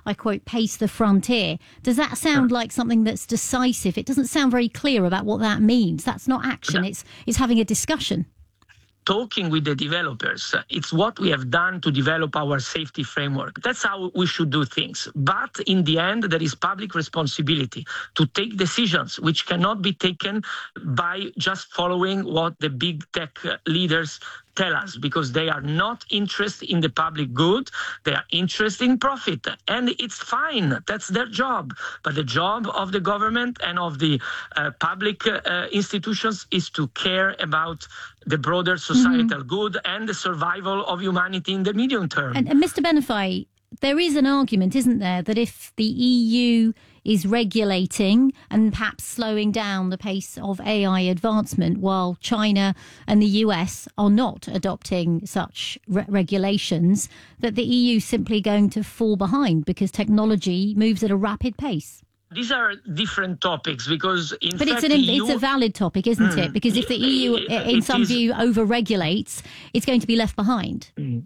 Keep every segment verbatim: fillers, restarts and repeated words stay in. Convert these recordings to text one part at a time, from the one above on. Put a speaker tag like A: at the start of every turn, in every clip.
A: I quote, pace the frontier. Does that sound like something that's decisive? It doesn't sound very clear about what that means. That's not action. It's, it's having a discussion.
B: Talking with the developers. It's what we have done to develop our safety framework. That's how we should do things. But in the end, there is public responsibility to take decisions which cannot be taken by just following what the big tech leaders tell us, because they are not interested in the public good. They are interested in profit. And it's fine. That's their job. But the job of the government and of the uh, public uh, institutions is to care about the broader societal mm-hmm. good and the survival of humanity in the medium term.
A: And, and Mister Benifei, there is an argument, isn't there, that if the E U is regulating and perhaps slowing down the pace of A I advancement while China and the U S are not adopting such re- regulations, that the E U is simply going to fall behind because technology moves at a rapid pace?
B: These are different topics because, in
A: but
B: fact,
A: it's, an,
B: E U,
A: it's a valid topic, isn't mm, it? Because if the E U, in some is, view, over-regulates, it's going to be left behind. Mm.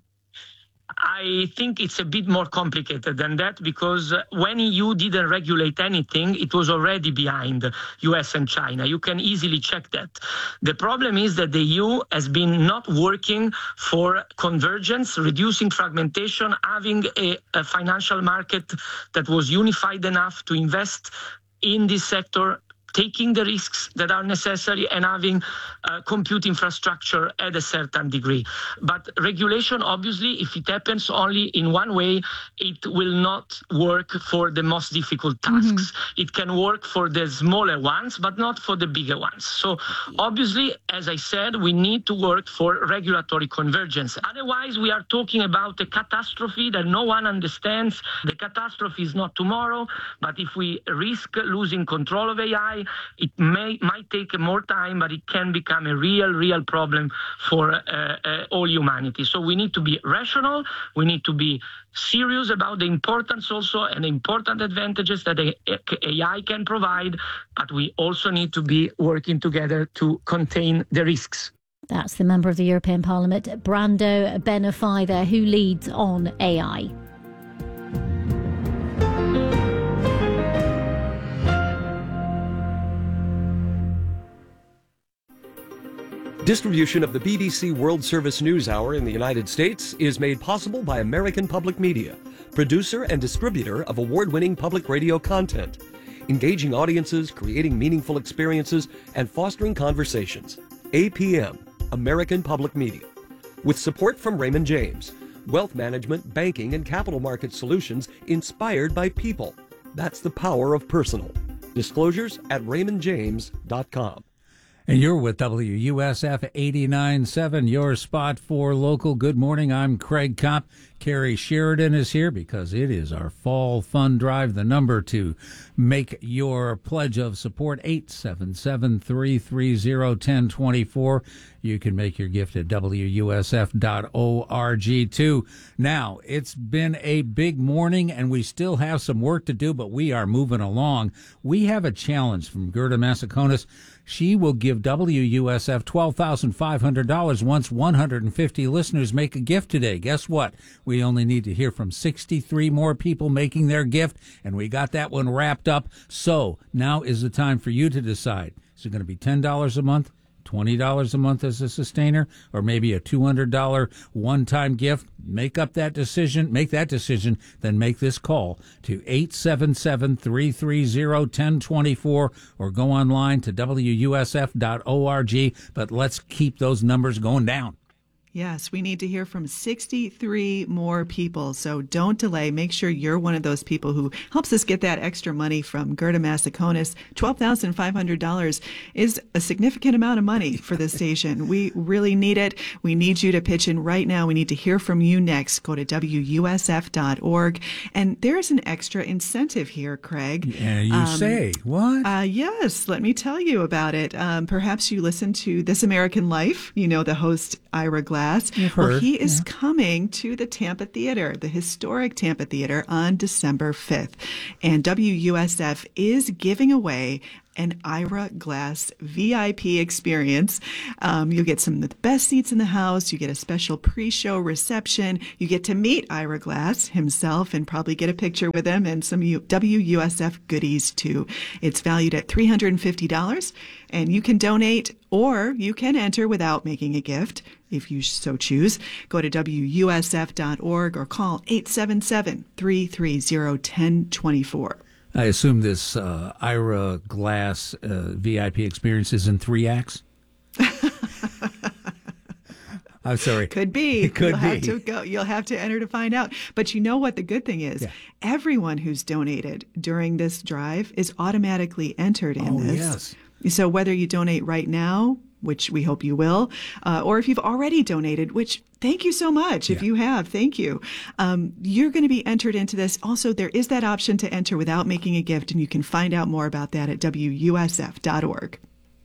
B: I think it's a bit more complicated than that, because when E U didn't regulate anything, it was already behind U S and China. You can easily check that. The problem is that the E U has been not working for convergence, reducing fragmentation, having a, a financial market that was unified enough to invest in this sector, taking the risks that are necessary and having uh, compute infrastructure at a certain degree. But regulation, obviously, if it happens only in one way, it will not work for the most difficult tasks. Mm-hmm. It can work for the smaller ones, but not for the bigger ones. So obviously, as I said, we need to work for regulatory convergence. Otherwise, we are talking about a catastrophe that no one understands. The catastrophe is not tomorrow, but if we risk losing control of A I, it may might take more time, but it can become a real, real problem for uh, uh, all humanity. So we need to be rational. We need to be serious about the importance also and the important advantages that A I can provide, but we also need to be working together to contain the risks.
A: That's the member of the European Parliament, Brando Benifei there, who leads on A I.
C: Distribution of the B B C World Service News Hour in the United States is made possible by American Public Media, producer and distributor of award-winning public radio content, engaging audiences, creating meaningful experiences, and fostering conversations. A P M, American Public Media. With support from Raymond James, wealth management, banking, and capital market solutions inspired by people. That's the power of personal. Disclosures at raymond james dot com.
D: And you're with W U S F eighty-nine point seven, your spot for local. Good morning. I'm Craig Kopp. Carrie Sheridan is here because it is our fall fund drive. The number to make your pledge of support, eight seven seven, three three zero, one zero two four. You can make your gift at W U S F dot org too. Now, it's been a big morning and we still have some work to do, but we are moving along. We have a challenge from Gerda Massaconis. She will give W U S F twelve thousand five hundred dollars once one hundred fifty listeners make a gift today. Guess what? We only need to hear from sixty-three more people making their gift, and we got that one wrapped up. So now is the time for you to decide. Is it going to be ten dollars a month? twenty dollars a month as a sustainer, or maybe a two hundred dollars one-time gift? Make up that decision. Make that decision. Then make this call to eight seven seven, three three zero, one zero two four or go online to W U S F dot org. But let's keep those numbers going down.
E: Yes, we need to hear from sixty-three more people. So don't delay. Make sure you're one of those people who helps us get that extra money from Gerda Massaconis. twelve thousand five hundred dollars is a significant amount of money for this station. We really need it. We need you to pitch in right now. We need to hear from you next. Go to W U S F dot org. And there's an extra incentive here, Craig.
D: Yeah, you um, say. What?
E: Uh, yes, let me tell you about it. Um, perhaps you listen to This American Life. You know the host, Ira Glass. Well, he is yeah. coming to the Tampa Theater, the historic Tampa Theater, on December fifth. And W U S F is giving away an Ira Glass V I P experience. Um, you'll get some of the best seats in the house. You get a special pre-show reception. You get to meet Ira Glass himself and probably get a picture with him and some W U S F goodies too. It's valued at three hundred fifty dollars, and you can donate or you can enter without making a gift if you so choose. Go to W U S F dot org or call eight seven seven, three three zero, one zero two four.
D: I assume this uh, Ira Glass uh, V I P experience is in three acts? I'm sorry.
E: Could be.
D: It could
E: You'll
D: be.
E: Have to go. You'll have to enter to find out. But you know what the good thing is?
D: Yeah.
E: Everyone who's donated during this drive is automatically entered in
D: Oh,
E: this.
D: yes.
E: So whether you donate right now, which we hope you will, uh, or if you've already donated, which thank you so much. If
D: Yeah.
E: you have, thank you. Um, you're going to be entered into this. Also, there is that option to enter without making a gift, and you can find out more about that at W U S F dot org.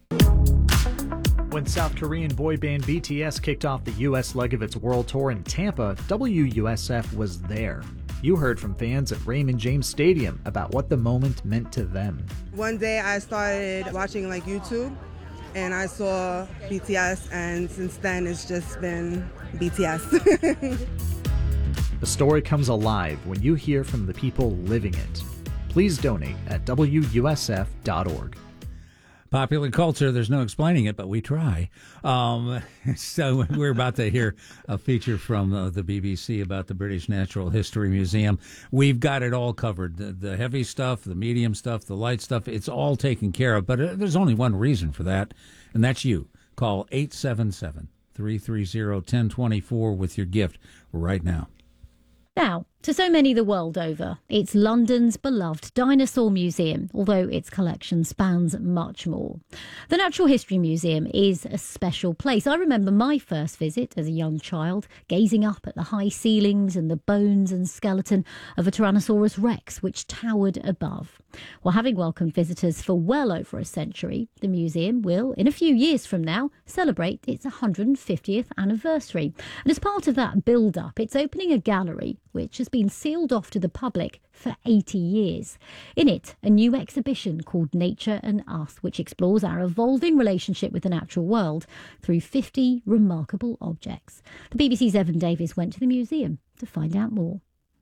F: When South Korean boy band B T S kicked off the U S leg of its world tour in Tampa, W U S F was there. You heard from fans at Raymond James Stadium about what the moment meant to them.
G: One day I started watching like YouTube and I saw B T S, and since then it's just been B T S.
F: The story comes alive when you hear from the people living it. Please donate at W U S F dot org.
D: Popular culture, there's no explaining it, but we try. Um, so we're about to hear a feature from uh, the B B C about the British Natural History Museum. We've got it all covered. The, the heavy stuff, the medium stuff, the light stuff, it's all taken care of. But uh, there's only one reason for that, and that's you. Call eight seven seven, three three zero, one zero two four with your gift right now.
A: Now, to so many the world over, it's London's beloved Dinosaur Museum, although its collection spans much more. The Natural History Museum is a special place. I remember my first visit as a young child, gazing up at the high ceilings and the bones and skeleton of a Tyrannosaurus Rex, which towered above. Well, having welcomed visitors for well over a century, the museum will, in a few years from now, celebrate its one hundred fiftieth anniversary. And as part of that build-up, it's opening a gallery which has been sealed off to the public for eighty years. In it, a new exhibition called Nature and Us, which explores our evolving relationship with the natural world through fifty remarkable objects. The B B C's Evan Davis went to the museum to find out more.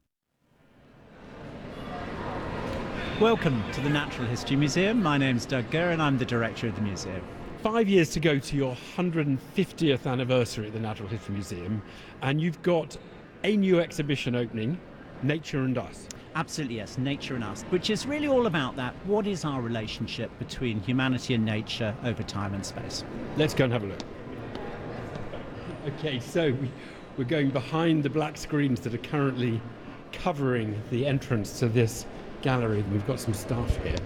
H: Welcome to the Natural History Museum. My name's Doug Gurr and I'm the director of the museum.
I: Five years to go to your one hundred fiftieth anniversary at the Natural History Museum, and you've got a new exhibition opening, Nature and Us.
H: Absolutely, yes, Nature and Us, which is really all about that. What is our relationship between humanity and nature over time and space?
I: Let's go and have a look. Okay, so we, we're going behind the black screens that are currently covering the entrance to this gallery. We've got some staff here.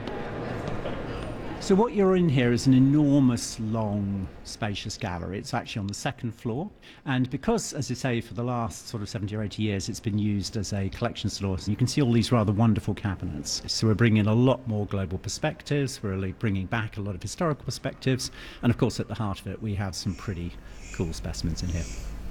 H: So what you're in here is an enormous, long, spacious gallery. It's actually on the second floor. And because, as I say, for the last sort of seventy or eighty years, it's been used as a collection store, so you can see all these rather wonderful cabinets. So we're bringing a lot more global perspectives. We're really bringing back a lot of historical perspectives. And of course, at the heart of it, we have some pretty cool specimens in here.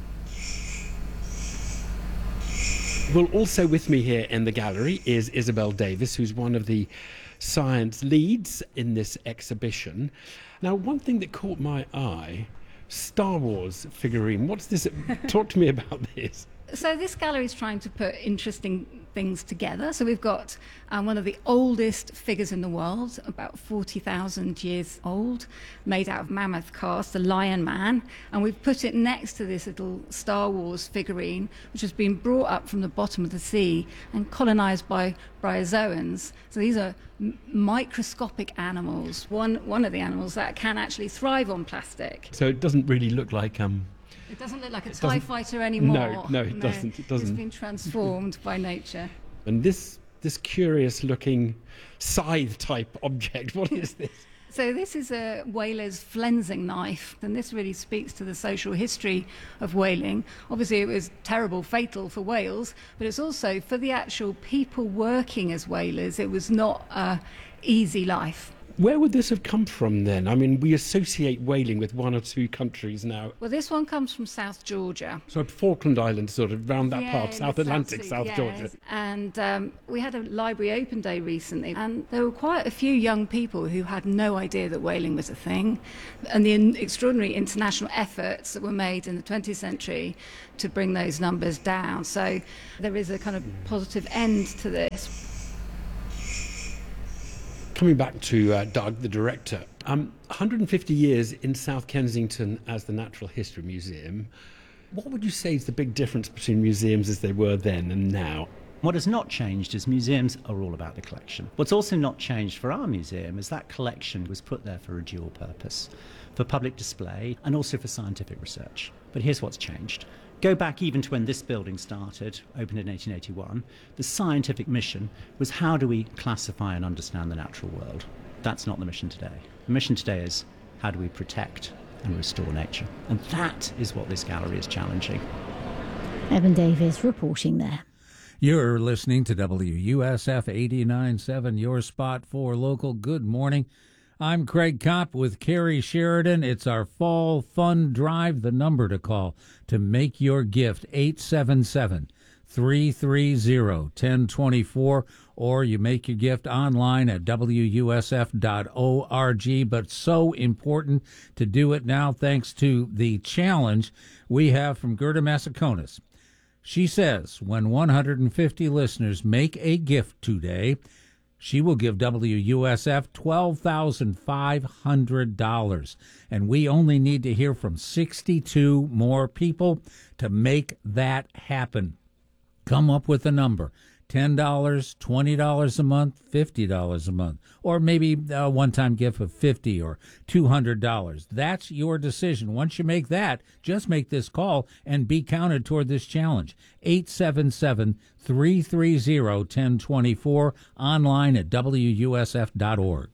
I: Well, also with me here in the gallery is Isabel Davis, who's one of the science leads in this exhibition. Now, one thing that caught my eye, Star Wars figurine. What's this? Talk to me about this.
J: So this gallery is trying to put interesting things together. So we've got um, one of the oldest figures in the world, about forty thousand years old, made out of mammoth cast, the Lion Man. And we've put it next to this little Star Wars figurine, which has been brought up from the bottom of the sea and colonized by bryozoans. So these are m- microscopic animals. One, one of the animals that can actually thrive on plastic.
I: So it doesn't really look like... um.
J: It doesn't look like a TIE fighter anymore.
I: No, no, it doesn't. It doesn't.
J: It's been transformed by nature.
I: And this this curious-looking scythe-type object, what is this?
J: So this is a whaler's flensing knife, and this really speaks to the social history of whaling. Obviously, it was terrible, fatal for whales, but it's also for the actual people working as whalers. It was not an easy life.
I: Where would this have come from then? I mean, we associate whaling with one or two countries now.
J: Well, this one comes from South Georgia.
I: So Falkland Islands, sort of round that
J: Yeah,
I: part,
J: in
I: South
J: the
I: Atlantic,
J: Sea,
I: South
J: yes.
I: Georgia.
J: And um, we had a library open day recently, and there were quite a few young people who had no idea that whaling was a thing. And the in- extraordinary international efforts that were made in the twentieth century to bring those numbers down. So there is a kind of positive end to this.
I: Coming back to uh, Doug, the director, um, one hundred fifty years in South Kensington as the Natural History Museum. What would you say is the big difference between museums as they were then and now?
H: What has not changed is museums are all about the collection. What's also not changed for our museum is that collection was put there for a dual purpose, for public display and also for scientific research. But here's what's changed. Go back even to when this building started, opened in eighteen eighty-one, the scientific mission was how do we classify and understand the natural world? That's not the mission today. The mission today is how do we protect and restore nature? And that is what this gallery is challenging.
A: Evan Davis reporting there.
D: You're listening to W U S F eighty-nine point seven, your spot for local. Good morning. I'm Craig Kopp with Carrie Sheridan. It's our Fall Fund Drive. The number to call to make your gift, eight seven seven, three three zero, one zero two four, or you make your gift online at W U S F dot org. But so important to do it now thanks to the challenge we have from Gerda Massaconis. She says when one hundred fifty listeners make a gift today, she will give W U S F twelve thousand five hundred dollars. And we only need to hear from sixty-two more people to make that happen. Come up with a number. ten dollars, twenty dollars a month, fifty dollars a month, or maybe a one-time gift of fifty dollars or two hundred dollars. That's your decision. Once you make that, just make this call and be counted toward this challenge. eight seven seven, three three zero, one zero two four, online at W U S F dot org.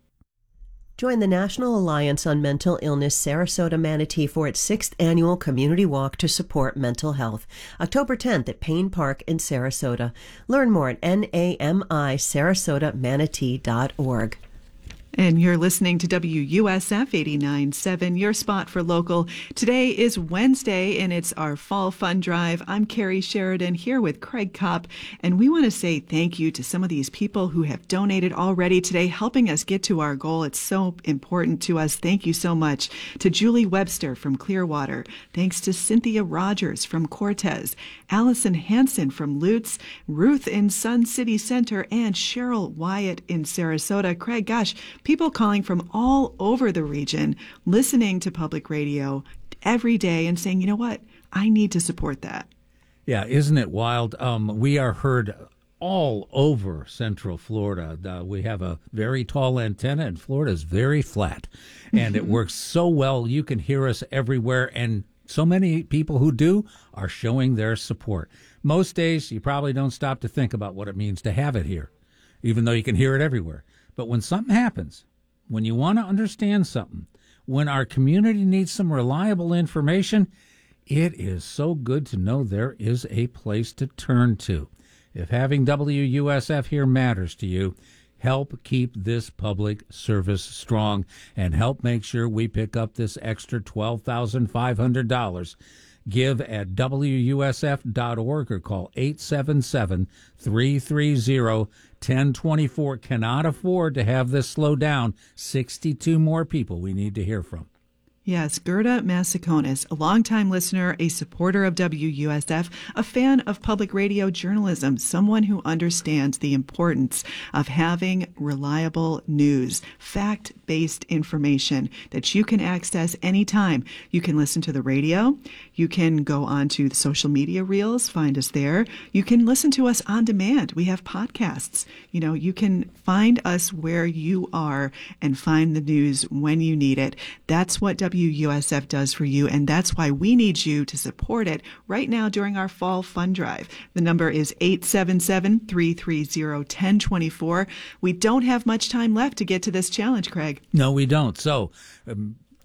K: Join the National Alliance on Mental Illness Sarasota Manatee for its sixth annual community walk to support mental health, October tenth at Payne Park in Sarasota. Learn more at N A M I Sarasota Manatee dot org.
E: And you're listening to W U S F eighty-nine point seven, your spot for local. Today is Wednesday, and it's our Fall Fun Drive. I'm Carrie Sheridan here with Craig Kopp, and we want to say thank you to some of these people who have donated already today, helping us get to our goal. It's so important to us. Thank you so much to Julie Webster from Clearwater. Thanks to Cynthia Rogers from Cortez, Allison Hansen from Lutz, Ruth in Sun City Center, and Cheryl Wyatt in Sarasota. Craig, gosh, people calling from all over the region, listening to public radio every day and saying, you know what, I need to support that.
D: Yeah, isn't it wild? Um, we are heard all over Central Florida. Uh, we have a very tall antenna, and Florida is very flat. And it works so well. You can hear us everywhere. And so many people who do are showing their support. Most days, you probably don't stop to think about what it means to have it here, even though you can hear it everywhere. But when something happens, when you want to understand something, when our community needs some reliable information, it is so good to know there is a place to turn to. If having W U S F here matters to you, help keep this public service strong and help make sure we pick up this extra twelve thousand five hundred dollars. Give at W U S F dot org or call eight seven seven, three three zero, one zero two four. Cannot afford to have this slow down. sixty-two more people we need to hear from.
E: Yes, Gerda Massaconis, a longtime listener, a supporter of W U S F, a fan of public radio journalism, someone who understands the importance of having reliable news, fact-based information that you can access anytime. You can listen to the radio. You can go onto the social media reels, find us there. You can listen to us on demand. We have podcasts. You know, you can find us where you are and find the news when you need it. That's what W U S F does for you, and that's why we need you to support it right now during our Fall Fun Drive. The number is eight seven seven, three three zero, one zero two four. We don't have much time left to get to this challenge, Craig.
D: No, we don't. So um,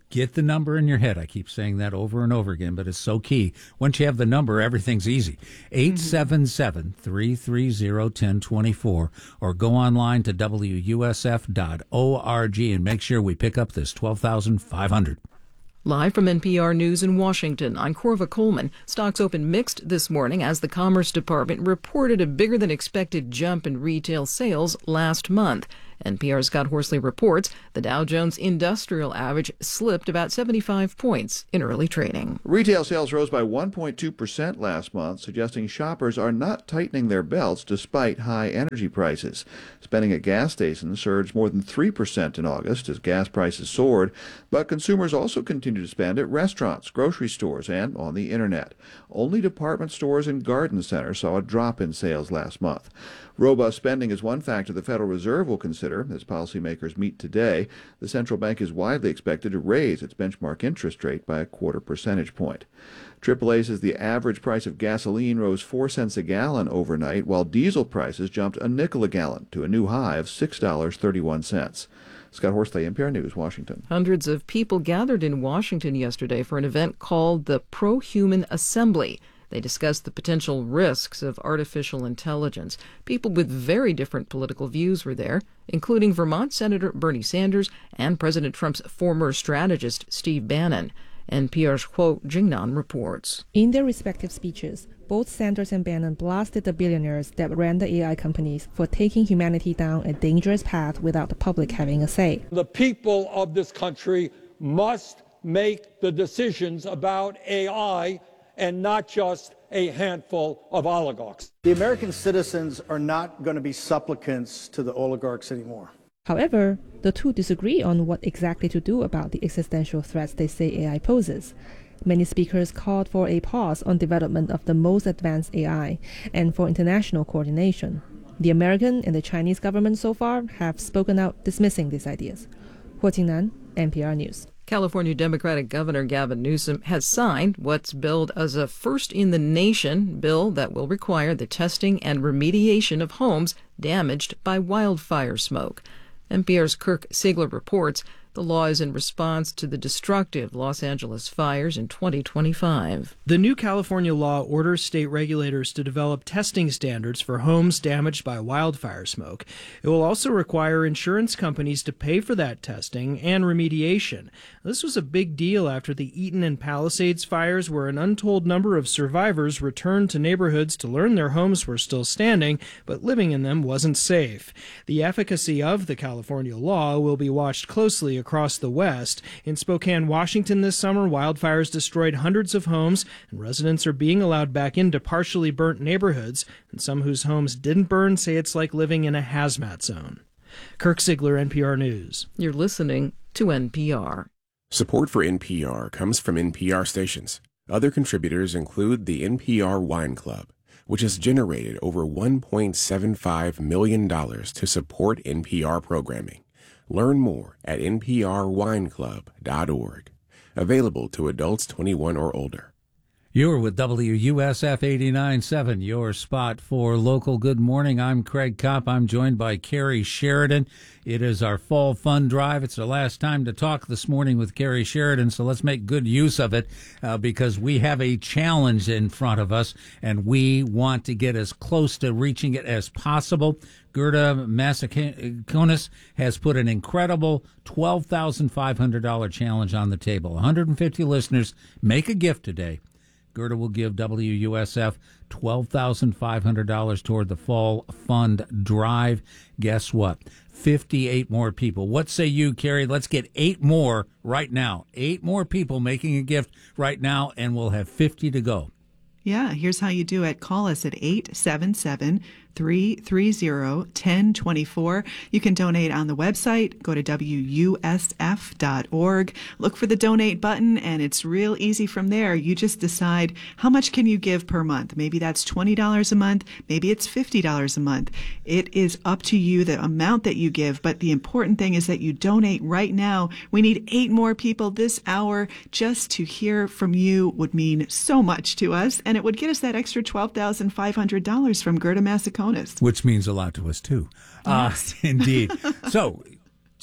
D: Get the number in your head. I keep saying that over and over again, but it's so key. Once you have the number, everything's easy. eight seven seven, three three zero, one zero two four or go online to W U S F dot org and make sure we pick up this twelve thousand five hundred.
L: Live from N P R News in Washington, I'm Corva Coleman. Stocks opened mixed this morning as the Commerce Department reported a bigger than expected jump in retail sales last month. N P R's Scott Horsley reports the Dow Jones Industrial Average slipped about seventy-five points in early trading.
M: Retail sales rose by one point two percent last month, suggesting shoppers are not tightening their belts despite high energy prices. Spending at gas stations surged more than three percent in August as gas prices soared, but consumers also continue to spend at restaurants, grocery stores, and on the internet. Only department stores and garden centers saw a drop in sales last month. Robust spending is one factor the Federal Reserve will consider as policymakers meet today. The central bank is widely expected to raise its benchmark interest rate by a quarter percentage point. triple A says the average price of gasoline rose four cents a gallon overnight, while diesel prices jumped a nickel a gallon to a new high of six dollars and thirty-one cents. Scott Horsley, N P R News, Washington.
L: Hundreds of people gathered in Washington yesterday for an event called the Pro-Human Assembly. They discussed the potential risks of artificial intelligence. People with very different political views were there, including Vermont Senator Bernie Sanders and President Trump's former strategist Steve Bannon. N P R's Kuo Jingnan reports.
N: In their respective speeches, both Sanders and Bannon blasted the billionaires that ran the A I companies for taking humanity down a dangerous path without the public having a say.
O: The people of this country must make the decisions about A I and not just a handful of oligarchs.
P: The American citizens are not going to be supplicants to the oligarchs anymore.
N: However, the two disagree on what exactly to do about the existential threats they say A I poses. Many speakers called for a pause on development of the most advanced A I and for international coordination. The American and the Chinese government so far have spoken out dismissing these ideas. Huo Jingnan, N P R News.
L: California Democratic Governor Gavin Newsom has signed what's billed as a first-in-the-nation bill that will require the testing and remediation of homes damaged by wildfire smoke. N P R's Kirk Siegler reports the law is in response to the destructive Los Angeles fires in twenty twenty-five.
Q: The new California law orders state regulators to develop testing standards for homes damaged by wildfire smoke. It will also require insurance companies to pay for that testing and remediation. This was a big deal after the Eaton and Palisades fires, where an untold number of survivors returned to neighborhoods to learn their homes were still standing, but living in them wasn't safe. The efficacy of the California law will be watched closely across the West. In Spokane, Washington this summer, wildfires destroyed hundreds of homes, and residents are being allowed back into partially burnt neighborhoods, and some whose homes didn't burn say it's like living in a hazmat zone. Kirk Siegler, N P R News.
L: You're listening to N P R.
R: Support for N P R comes from N P R stations. Other contributors include the N P R Wine Club, which has generated over one point seven five million dollars to support N P R programming. Learn more at N P R wine club dot org. Available to adults twenty-one or older.
D: You're with W U S F eighty-nine point seven, your spot for local. Good morning. I'm Craig Kopp. I'm joined by Carrie Sheridan. It is our fall fund drive. It's the last time to talk this morning with Carrie Sheridan, so let's make good use of it uh, because we have a challenge in front of us, and we want to get as close to reaching it as possible. Gerda Massakonis has put an incredible twelve thousand five hundred dollars challenge on the table. one hundred fifty listeners make a gift today. Gerda will give W U S F twelve thousand five hundred dollars toward the Fall Fund Drive. Guess what? fifty-eight more people. What say you, Carrie? Let's get eight more right now. Eight more people making a gift right now, and we'll have fifty to go.
E: Yeah, here's how you do it. Call us at eight seven seven, three three zero, one zero two four. You can donate on the website. Go to W U S F dot org. Look for the donate button, and it's real easy from there. You just decide how much can you give per month. Maybe that's twenty dollars a month. Maybe it's fifty dollars a month. It is up to you, the amount that you give, but the important thing is that you donate right now. We need eight more people this hour. Just to hear from you would mean so much to us, and it would get us that extra twelve thousand five hundred dollars from Gerda Massakonis.
D: Which means a lot to us, too. Yes. Uh, indeed. So just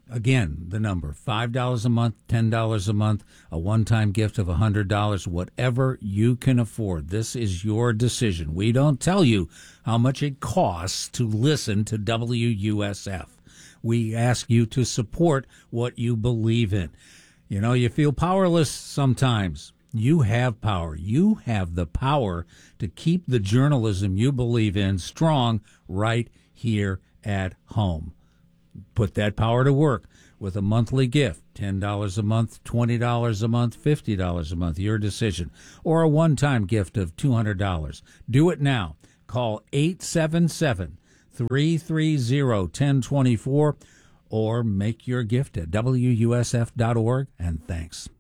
D: Again, the number, five dollars a month, ten dollars a month, a one-time gift of one hundred dollars, whatever you can afford. This is your decision. We don't tell you how much it costs to listen to W U S F. We ask you to support what you believe in. You know, you feel powerless sometimes. You have power. You have the power to keep the journalism you believe in strong right here at home. Put that power to work with a monthly gift, ten dollars a month, twenty dollars a month, fifty dollars a month, your decision, or a one-time gift of two hundred dollars. Do it now. Call eight seven seven, three three zero, one zero two four or make your gift at W U S F dot org, and thanks.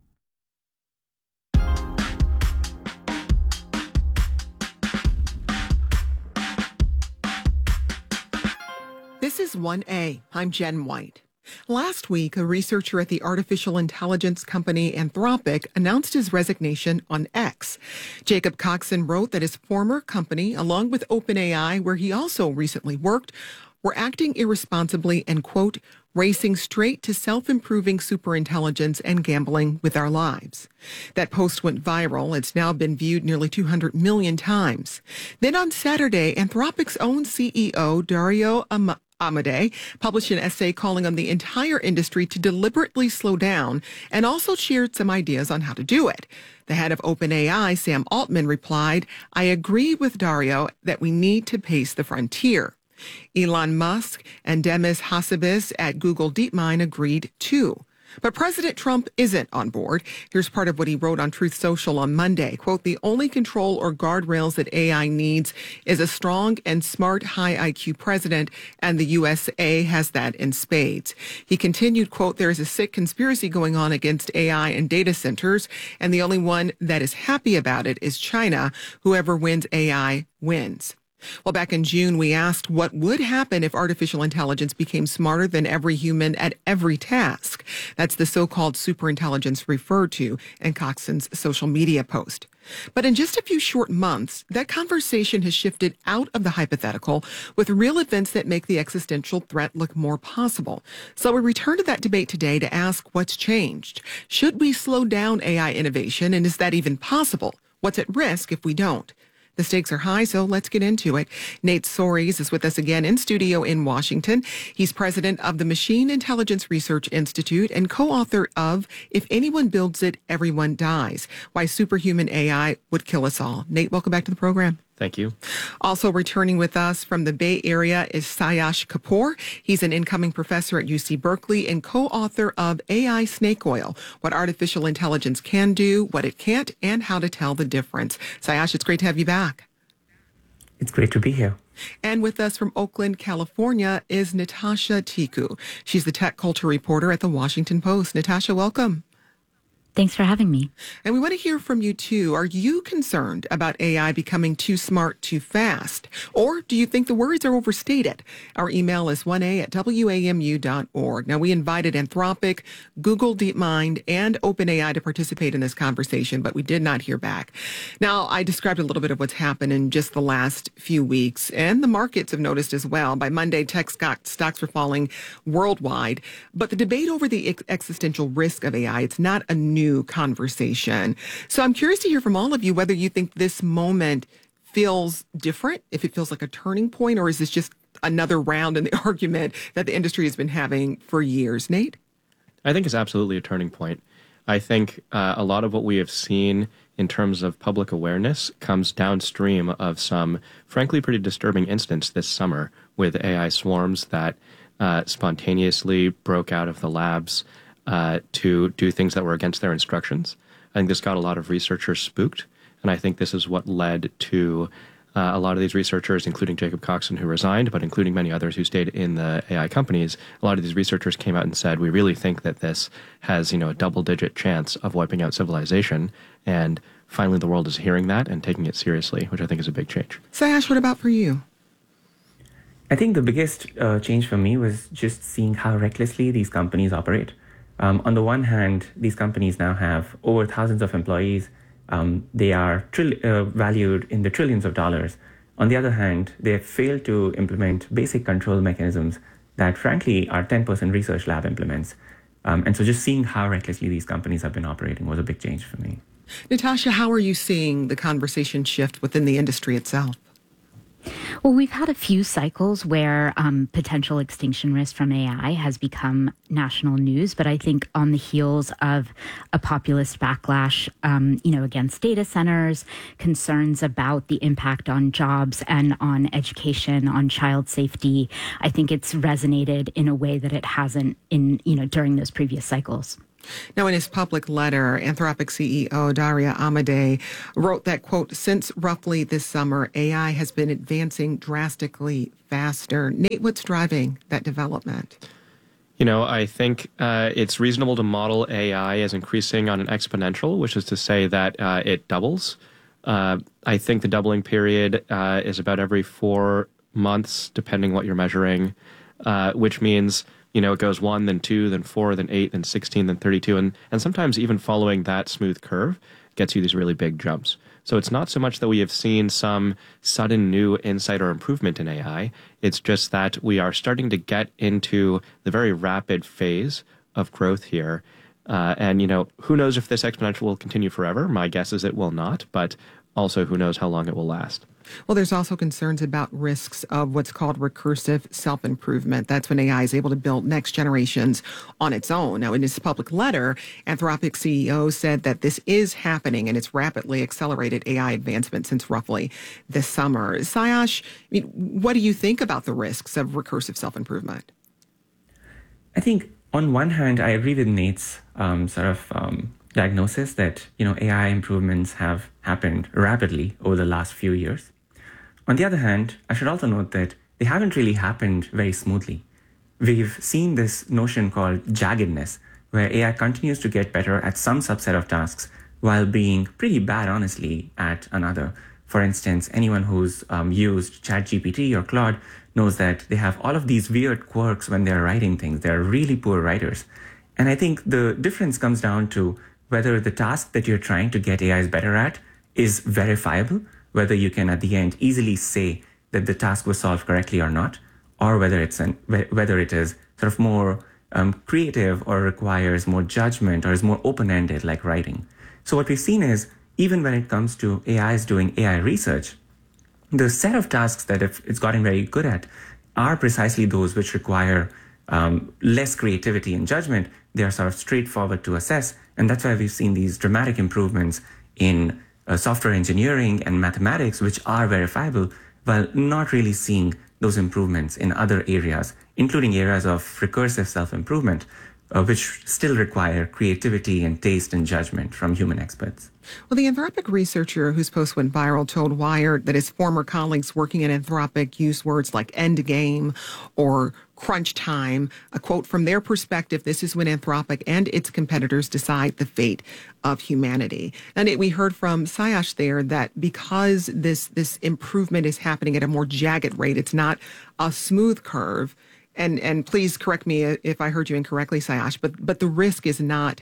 S: This is one A. I'm Jen White. Last week, a researcher at the artificial intelligence company Anthropic announced his resignation on X. Jacob Coxon wrote that his former company, along with OpenAI, where he also recently worked, were acting irresponsibly and, quote, racing straight to self-improving superintelligence and gambling with our lives. That post went viral. It's now been viewed nearly two hundred million times. Then on Saturday, Anthropic's own C E O, Dario Am- Amodei, published an essay calling on the entire industry to deliberately slow down and also shared some ideas on how to do it. The head of OpenAI, Sam Altman, replied, I agree with Dario that we need to pace the frontier. Elon Musk and Demis Hassabis at Google DeepMind agreed too. But President Trump isn't on board. Here's part of what he wrote on Truth Social on Monday. Quote, the only control or guardrails that A I needs is a strong and smart high I Q president, and the U S A has that in spades. He continued, quote, there is a sick conspiracy going on against A I and data centers, and the only one that is happy about it is China. Whoever wins A I wins. Well, back in June, we asked what would happen if artificial intelligence became smarter than every human at every task. That's the so-called superintelligence referred to in Coxon's social media post. But in just a few short months, that conversation has shifted out of the hypothetical with real events that make the existential threat look more possible. So we return to that debate today to ask what's changed. Should we slow down A I innovation, and is that even possible? What's at risk if we don't? The stakes are high, so let's get into it. Nate Soares is with us again in studio in Washington. He's president of the Machine Intelligence Research Institute and co-author of If Anyone Builds It, Everyone Dies, Why Superhuman A I Would Kill Us All. Nate, welcome back to the program.
T: Thank you.
S: Also returning with us from the Bay Area is Sayash Kapoor. He's an incoming professor at U C Berkeley and co-author of A I Snake Oil, What Artificial Intelligence Can Do, What It Can't, and How to Tell the Difference. Sayash, it's great to have you back.
T: It's great to be here.
S: And with us from Oakland, California is Natasha Tiku. She's the tech culture reporter at the Washington Post. Natasha, welcome.
U: Thanks for having me.
S: And we want to hear from you, too. Are you concerned about A I becoming too smart too fast? Or do you think the worries are overstated? Our email is one a at w a m u dot org. Now, we invited Anthropic, Google DeepMind, and OpenAI to participate in this conversation, but we did not hear back. Now, I described a little bit of what's happened in just the last few weeks, and the markets have noticed as well. By Monday, tech stocks were falling worldwide. But the debate over the ex- existential risk of A I, it's not a new conversation. So I'm curious to hear from all of you whether you think this moment feels different, if it feels like a turning point, or is this just another round in the argument that the industry has been having for years? Nate?
T: I think it's absolutely a turning point. I think uh, a lot of what we have seen in terms of public awareness comes downstream of some, frankly, pretty disturbing incidents this summer with A I swarms that uh, spontaneously broke out of the labs Uh, to do things that were against their instructions. I think this got a lot of researchers spooked, and I think this is what led to uh, a lot of these researchers, including Jacob Coxon, who resigned, but including many others who stayed in the A I companies. A lot of these researchers came out and said, we really think that this has, you know, a double-digit chance of wiping out civilization, and finally the world is hearing that and taking it seriously, which I think is a big change.
S: Sayash, what about for you?
V: I think the biggest uh, change for me was just seeing how recklessly these companies operate. Um, on the one hand, these companies now have over thousands of employees. Um, they are trill- uh, valued in the trillions of dollars. On the other hand, they have failed to implement basic control mechanisms that, frankly, our ten percent research lab implements. Um, and so just seeing how recklessly these companies have been operating was a big change for me.
S: Natasha, how are you seeing the conversation shift within the industry itself?
U: Well, we've had a few cycles where um, potential extinction risk from A I has become national news, but I think on the heels of a populist backlash, um, you know, against data centers, concerns about the impact on jobs and on education, on child safety, I think it's resonated in a way that it hasn't in, you know, during those previous cycles.
S: Now, in his public letter, Anthropic C E O Daria Amodei wrote that, quote, since roughly this summer, A I has been advancing drastically faster. Nate, what's driving that development?
T: You know, I think uh, it's reasonable to model A I as increasing on an exponential, which is to say that uh, it doubles. Uh, I think the doubling period uh, is about every four months, depending what you're measuring, uh, which means you know, it goes one, then two, then four, then eight, then sixteen, then thirty-two. And, and sometimes even following that smooth curve gets you these really big jumps. So it's not so much that we have seen some sudden new insight or improvement in A I. It's just that we are starting to get into the very rapid phase of growth here. Uh, and, you know, who knows if this exponential will continue forever? My guess is it will not, but also who knows how long it will last.
S: Well, there's also concerns about risks of what's called recursive self-improvement. That's when A I is able to build next generations on its own. Now, in his public letter, Anthropic C E O said that this is happening and it's rapidly accelerated A I advancement since roughly this summer. Sayash, I mean, what do you think about the risks of recursive self-improvement?
V: I think on one hand, I agree with Nate's um, sort of um, diagnosis that, you know, A I improvements have happened rapidly over the last few years. On the other hand, I should also note that they haven't really happened very smoothly. We've seen this notion called jaggedness, where A I continues to get better at some subset of tasks while being pretty bad, honestly, at another. For instance, anyone who's um, used ChatGPT or Claude knows that they have all of these weird quirks when they're writing things. They're really poor writers. And I think the difference comes down to whether the task that you're trying to get A Is better at is verifiable, whether you can at the end easily say that the task was solved correctly or not, or whether it's an, whether it is sort of more um, creative or requires more judgment or is more open-ended like writing. So what we've seen is even when it comes to A Is doing A I research, the set of tasks that it's gotten very good at are precisely those which require um, less creativity and judgment. They are sort of straightforward to assess. And that's why we've seen these dramatic improvements in uh, software engineering and mathematics, which are verifiable, while not really seeing those improvements in other areas, including areas of recursive self-improvement, uh, which still require creativity and taste and judgment from human experts.
S: Well, the Anthropic researcher whose post went viral told Wired that his former colleagues working at Anthropic used words like endgame or crunch time. A quote, from their perspective, this is when Anthropic and its competitors decide the fate of humanity. And it, we heard from Sayash there that because this, this improvement is happening at a more jagged rate, it's not a smooth curve. And, and please correct me if I heard you incorrectly, Sayash, but, but the risk is not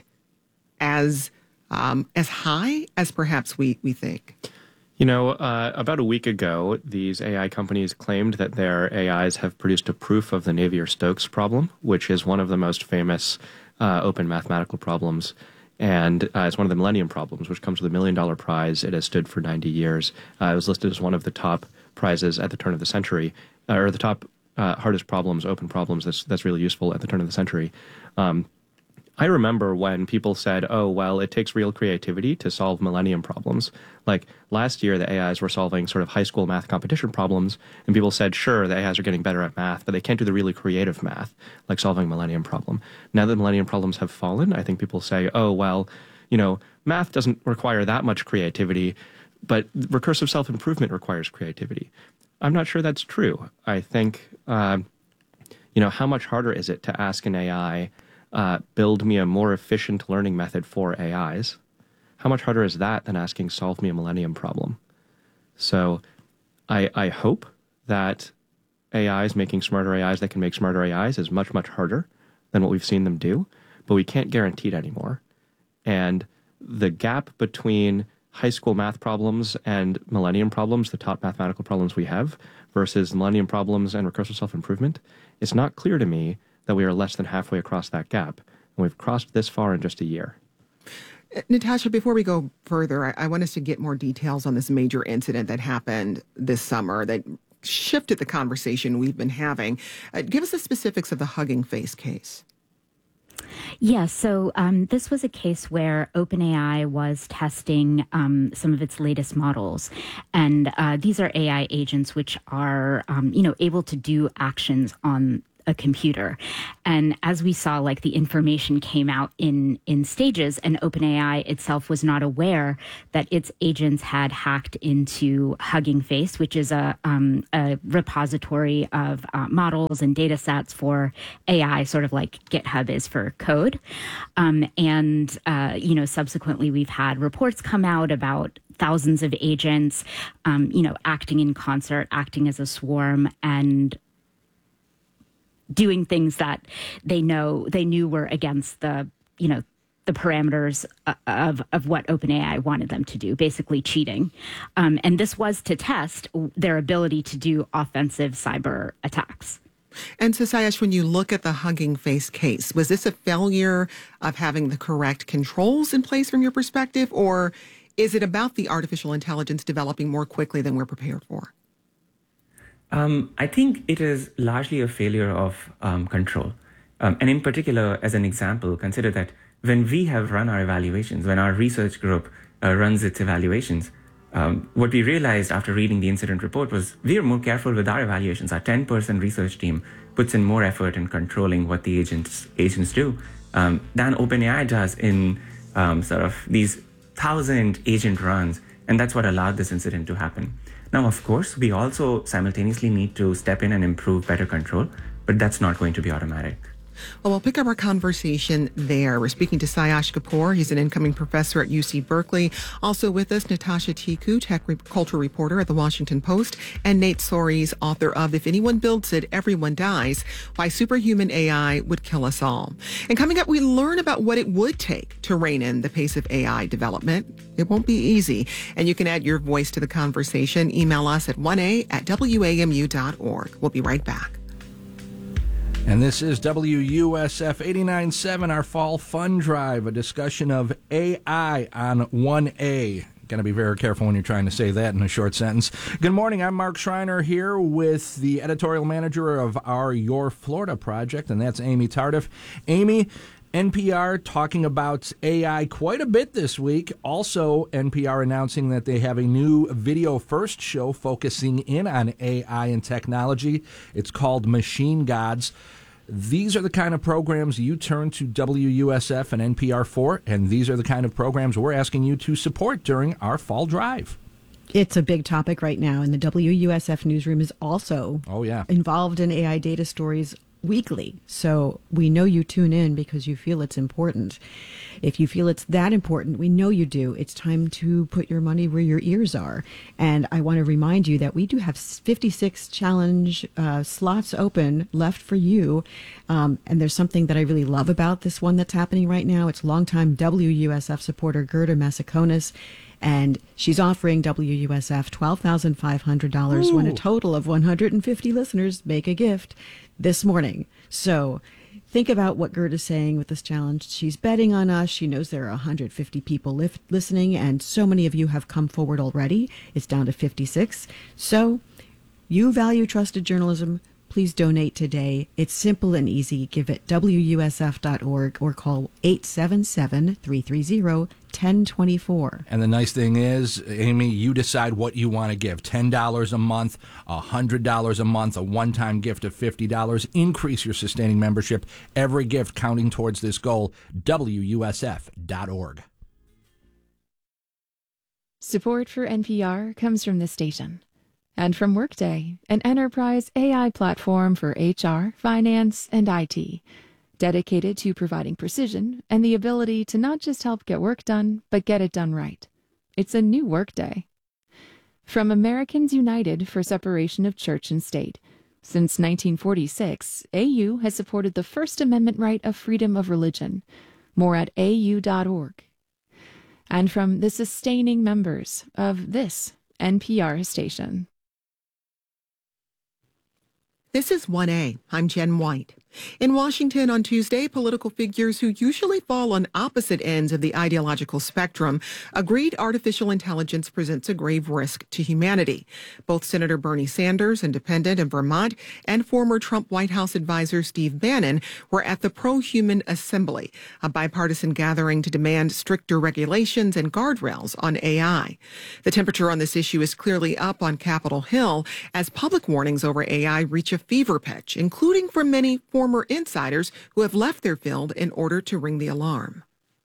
S: as Um, as high as perhaps we, we think.
T: You know, uh, about a week ago, these A I companies claimed that their A Is have produced a proof of the Navier-Stokes problem, which is one of the most famous uh, open mathematical problems. And uh, it's one of the Millennium Problems, which comes with a million dollar prize. It has stood for ninety years. Uh, it was listed as one of the top prizes at the turn of the century, uh, or the top uh, hardest problems, open problems that's, that's really useful at the turn of the century. Um, I remember when people said, oh, well, it takes real creativity to solve millennium problems. Like last year, the A Is were solving sort of high school math competition problems, and people said, sure, the A Is are getting better at math, but they can't do the really creative math, like solving a millennium problem. Now that millennium problems have fallen, I think people say, oh, well, you know, math doesn't require that much creativity, but recursive self-improvement requires creativity. I'm not sure that's true. I think, uh, you know, how much harder is it to ask an A I, Uh, build me a more efficient learning method for A Is? How much harder is that than asking solve me a millennium problem? So I, I hope that A Is making smarter A Is that can make smarter A Is is much, much harder than what we've seen them do, but we can't guarantee it anymore. And the gap between high school math problems and millennium problems, the top mathematical problems we have, versus millennium problems and recursive self-improvement, It's not clear to me that we are less than halfway across that gap, and we've crossed this far in just a year.
S: Natasha, before we go further, I, I want us to get more details on this major incident that happened this summer that shifted the conversation we've been having. Uh, give us the specifics of the Hugging Face case.
U: Yeah, so um, this was a case where OpenAI was testing um, some of its latest models. And uh, these are A I agents which are, um, you know, able to do actions on a computer. And as we saw, like the information came out in, in stages, and OpenAI itself was not aware that its agents had hacked into Hugging Face, which is a, um, a repository of uh, models and data sets for A I, sort of like GitHub is for code. Um, and, uh, you know, subsequently we've had reports come out about thousands of agents, um, you know, acting in concert, acting as a swarm, and doing things that they know they knew were against the, you know, the parameters of of what OpenAI wanted them to do, basically cheating. Um, and this was to test their ability to do offensive cyber attacks.
S: And so, Sayesh, when you look at the Hugging Face case, was this a failure of having the correct controls in place from your perspective, or is it about the artificial intelligence developing more quickly than we're prepared for?
V: Um, I think it is largely a failure of um, control. Um, and in particular, as an example, consider that when we have run our evaluations, when our research group uh, runs its evaluations, um, what we realized after reading the incident report was we are more careful with our evaluations. Our ten-person research team puts in more effort in controlling what the agents agents do um, than OpenAI does in um, sort of these thousand agent runs. And that's what allowed this incident to happen. Now, of course, we also simultaneously need to step in and improve better control, but that's not going to be automatic.
S: Well, we'll pick up our conversation there. We're speaking to Sayesh Kapoor. He's an incoming professor at U C Berkeley. Also with us, Natasha Tiku, tech re- culture reporter at The Washington Post, and Nate Soares, author of If Anyone Builds It, Everyone Dies, Why Superhuman A I Would Kill Us All. And coming up, we learn about what it would take to rein in the pace of A I development. It won't be easy. And you can add your voice to the conversation. Email us at one a at w a m u dot org. We'll be right back.
B: And this is W U S F eighty-nine point seven, our Fall Fun Drive, a discussion of A I on one A. Got to be very careful when you're trying to say that in a short sentence. Good morning. I'm Mark Schreiner here with the editorial manager of our Your Florida project, and that's Amy Tardif. Amy, N P R talking about A I quite a bit this week. Also, N P R announcing that they have a new video-first show focusing in on A I and technology. It's called Machine Gods. These are the kind of programs you turn to W U S F and N P R for, and these are the kind of programs we're asking you to support during our fall drive.
C: It's a big topic right now, and the W U S F newsroom is also
B: oh, yeah.
C: involved in A I data stories weekly. So we know you tune in because you feel it's important. If you feel it's that important, we know you do. It's time to put your money where your ears are. And I want to remind you that we do have fifty-six challenge uh, slots open left for you. Um, and there's something that I really love about this one that's happening right now. It's longtime W U S F supporter Gerda Massakonis. And she's offering W U S F twelve thousand five hundred dollars when a total of one hundred fifty listeners make a gift this morning. So think about what Gerda's saying with this challenge. She's betting on us. She knows there are one hundred fifty people li- listening, and so many of you have come forward already. It's down to fifty-six. So you value trusted journalism. Please donate today. It's simple and easy. Give it W U S F dot org or call eight seven seven, three three zero, one zero two four.
B: And the nice thing is, Amy, you decide what you want to give. ten dollars a month, one hundred dollars a month, a one-time gift of fifty dollars. Increase your sustaining membership. Every gift counting towards this goal. W U S F dot org.
W: Support for N P R comes from this station. And from Workday, an enterprise A I platform for H R, finance, and I T, dedicated to providing precision and the ability to not just help get work done, but get it done right. It's a new Workday. From Americans United for Separation of Church and State, since nineteen forty-six, A U has supported the First Amendment right of freedom of religion. More at A U dot org. And from the sustaining members of this N P R station.
S: This is one A. I'm Jen White. In Washington on Tuesday, political figures who usually fall on opposite ends of the ideological spectrum agreed artificial intelligence presents a grave risk to humanity. Both Senator Bernie Sanders, independent in Vermont, and former Trump White House advisor Steve Bannon were at the Pro-Human Assembly, a bipartisan gathering to demand stricter regulations and guardrails on A I. The temperature on this issue is clearly up on Capitol Hill as public warnings over A I reach a fever pitch, including from many former insiders who have left their field in order to ring the alarm.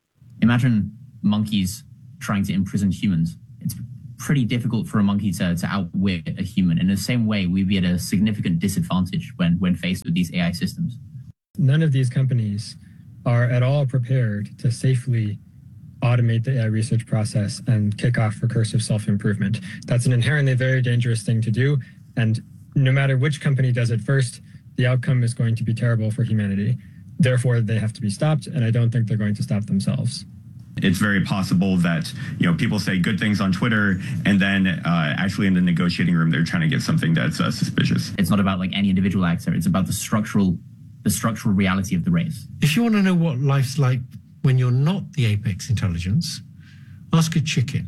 F: Imagine monkeys trying to imprison humans. It's pretty difficult for a monkey to, to outwit a human. In the same way, we'd be at a significant disadvantage when, when faced with these A I systems.
G: None of these companies are at all prepared to safely automate the A I research process and kick off recursive self-improvement. That's an inherently very dangerous thing to do. And no matter which company does it first, the outcome is going to be terrible for humanity. Therefore, they have to be stopped, and I don't think they're going to stop themselves.
J: It's very possible that, you know, people say good things on Twitter, and then uh, actually in the negotiating room, they're trying to get something that's uh, suspicious.
F: It's not about like any individual actor. It's about the structural, the structural reality of the race.
X: If you want to know what life's like when you're not the apex intelligence, ask a chicken.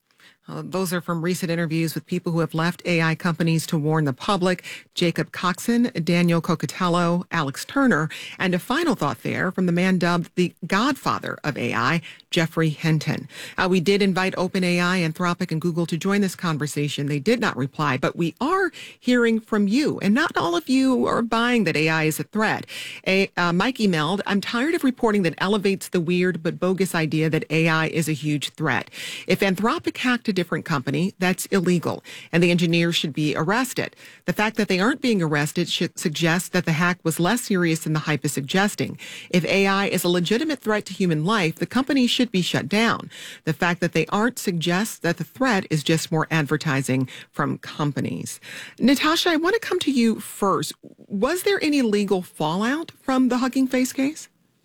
S: Uh, those are from recent interviews with people who have left A I companies to warn the public. Jacob Coxon, Daniel Coccatello, Alex Turner, and a final thought there from the man dubbed the godfather of A I, Geoffrey Hinton. Uh, we did invite OpenAI, Anthropic, and Google to join this conversation. They did not reply, but we are hearing from you, and not all of you are buying that A I is a threat. A, uh, Mike emailed, I'm tired of reporting that elevates the weird but bogus idea that A I is a huge threat. If Anthropic hacked a different company, that's illegal, and the engineers should be arrested. The fact that they aren't being arrested should suggest that the hack was less serious than the hype is suggesting. If A I is a legitimate threat to human life, the company should be shut down. The fact that they aren't suggests that the threat is just more advertising from companies. Natasha, I want to come to you first. Was there any legal fallout from the Hugging Face case?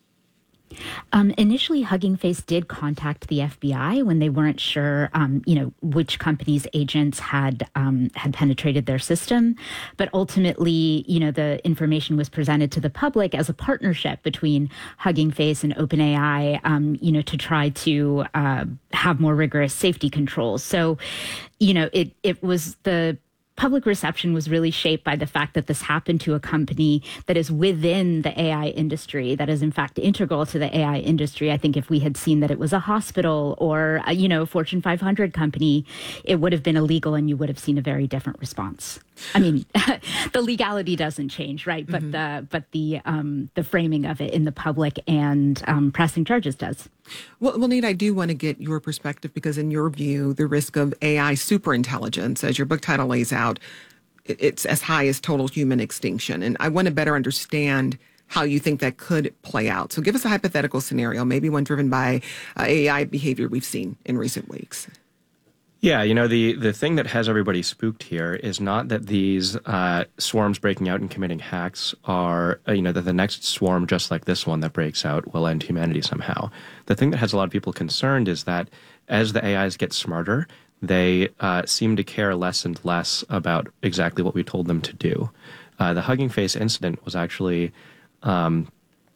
U: Um, initially, Hugging Face did contact the F B I when they weren't sure, um, you know, which company's agents had um, had penetrated their system. But ultimately, you know, the information was presented to the public as a partnership between Hugging Face and OpenAI, um, you know, to try to uh, have more rigorous safety controls. So, you know, it it was the public reception was really shaped by the fact that this happened to a company that is within the A I industry, that is in fact integral to the A I industry. I think if we had seen that it was a hospital or, a, you know, a Fortune five hundred company, it would have been illegal and you would have seen a very different response. I mean, the legality doesn't change, right? But mm-hmm. the but the um, the framing of it in the public and um, pressing charges does.
S: Well, well, Nate, I do want to get your perspective because in your view, the risk of A I superintelligence, as your book title lays out, it's as high as total human extinction. And I want to better understand how you think that could play out. So give us a hypothetical scenario, maybe one driven by uh, A I behavior we've seen in recent weeks.
T: Yeah, you know, the, the thing that has everybody spooked here is not that these uh, swarms breaking out and committing hacks are, uh, you know, that the next swarm just like this one that breaks out will end humanity somehow. The thing that has a lot of people concerned is that as the A Is get smarter, they uh, seem to care less and less about exactly what we told them to do. Uh, the Hugging Face incident was actually um,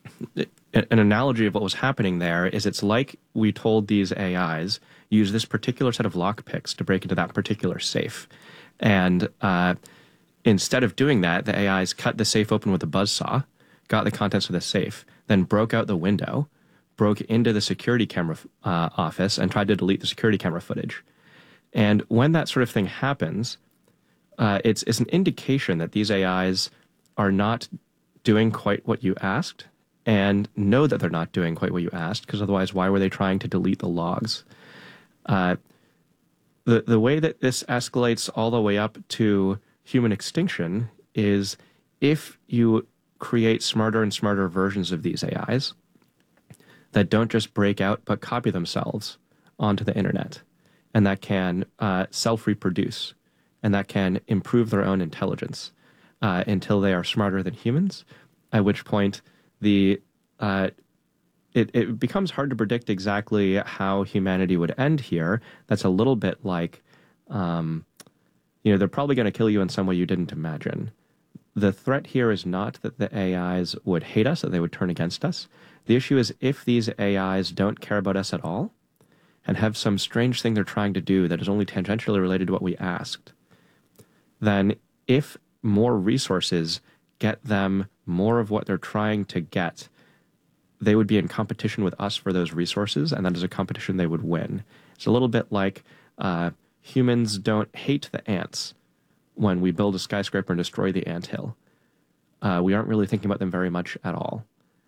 T: an analogy of what was happening there is it's like we told these A Is, use this particular set of lockpicks to break into that particular safe. And uh, instead of doing that, the A Is cut the safe open with a buzzsaw, got the contents of the safe, then broke out the window, broke into the security camera uh, office, and tried to delete the security camera footage. And when that sort of thing happens, uh, it's, it's an indication that these A Is are not doing quite what you asked, and know that they're not doing quite what you asked, because otherwise why were they trying to delete the logs? Uh, the, the way that this escalates all the way up to human extinction is if you create smarter and smarter versions of these A Is that don't just break out but copy themselves onto the internet, and that can uh, self-reproduce, and that can improve their own intelligence uh, until they are smarter than humans, at which point the uh, it, it becomes hard to predict exactly how humanity would end here. That's a little bit like, um, you know, they're probably going to kill you in some way you didn't imagine. the threat here is not that the A Is would hate us, that they would turn against us. The issue is if these A Is don't care about us at all and have some strange thing they're trying to do that is only tangentially related to what we asked, then if more resources get them more of what they're trying to get, they would be in competition with us for those resources, and that is a competition they would win. It's a little bit like uh, humans don't hate the ants when we build a skyscraper and destroy the anthill. Uh, we aren't really thinking about them very much at all.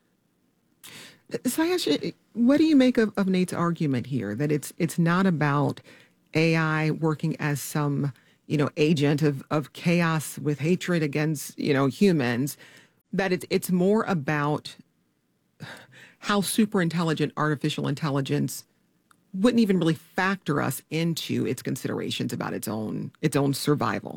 S: Sayesh, what do you make of, of Nate's argument here, that it's it's not about A I working as some, you know, agent of, of chaos with hatred against, you know, humans, that it's, it's more about how super intelligent artificial intelligence wouldn't even really factor us into its considerations about its own its own survival?